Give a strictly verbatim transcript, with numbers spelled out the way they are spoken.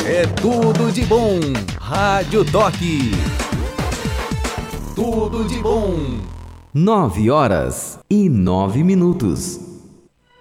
É tudo de bom. Rádio Toque. Tudo de bom. Nove horas e nove minutos.